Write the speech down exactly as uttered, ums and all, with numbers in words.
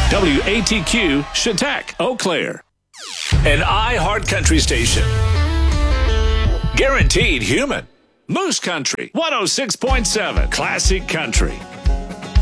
W A T Q, Chautauqua, Eau Claire. An iHeart Country station. Guaranteed human. Moose Country, one oh six point seven. Classic Country.